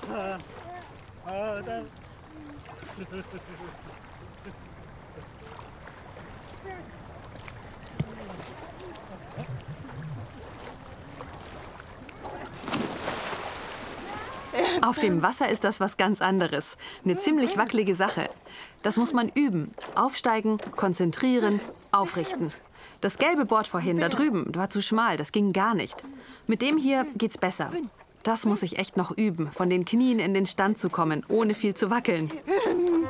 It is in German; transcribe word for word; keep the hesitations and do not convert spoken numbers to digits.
Auf dem Wasser ist das was ganz anderes. Eine ziemlich wackelige Sache. Das muss man üben. Aufsteigen, konzentrieren, aufrichten. Das gelbe Board vorhin, da drüben, war zu schmal. Das ging gar nicht. Mit dem hier geht's besser. Das muss ich echt noch üben, von den Knien in den Stand zu kommen, ohne viel zu wackeln.